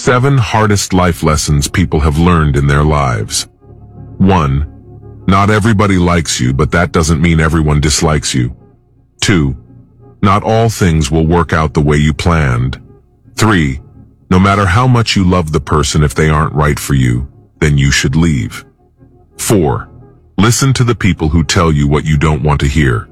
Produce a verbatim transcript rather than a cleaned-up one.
Seven hardest life lessons people have learned in their lives. one. Not everybody likes you, but that doesn't mean everyone dislikes you. two. Not all things will work out the way you planned. three. No matter how much you love the person, if they aren't right for you, then you should leave. four. Listen to the people who tell you what you don't want to hear.